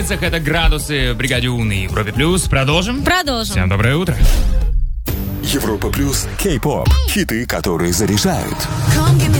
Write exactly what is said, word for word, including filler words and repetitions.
границах. Это «Градусы» в бригаде У на Европе Плюс. Продолжим? Продолжим. Всем доброе утро. Европа Плюс, Кей-поп, хиты, которые заряжают. Come give me